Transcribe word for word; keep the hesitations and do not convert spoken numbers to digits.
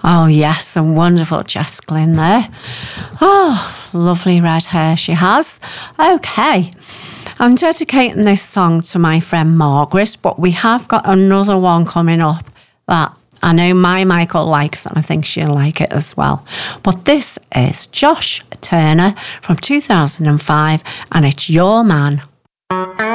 Oh, yes, the wonderful Jess Glynne there. Oh, lovely red hair she has. Okay, I'm dedicating this song to my friend Margaret, but we have got another one coming up that I know my Michael likes, and I think she'll like it as well. But this is Josh Turner from two thousand five, and it's Your Man.